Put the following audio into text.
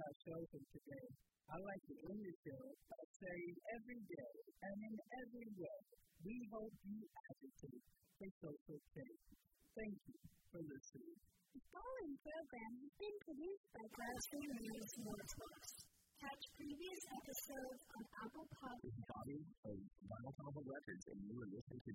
our show for today. I'd like to end the show by saying every day and in every way, we hope you advocate for social change. Thank you for listening. The following program has been produced by Grassroots News Northwest. Catch previous episodes on Apple Podcasts. This is Bobby of Vinyl Comic Records, and you are listening to